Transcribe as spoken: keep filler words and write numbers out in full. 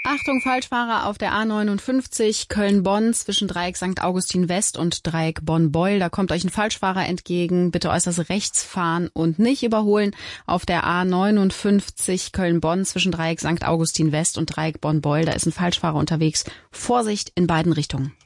Achtung, Falschfahrer auf der A neunundfünfzig Köln-Bonn zwischen Dreieck Sankt Augustin West und Dreieck Bonn-Beul. Da kommt euch ein Falschfahrer entgegen. Bitte äußerst rechts fahren und nicht überholen. Auf der A neunundfünfzig Köln-Bonn zwischen Dreieck Sankt Augustin West und Dreieck Bonn-Beul. Da ist ein Falschfahrer unterwegs. Vorsicht in beiden Richtungen.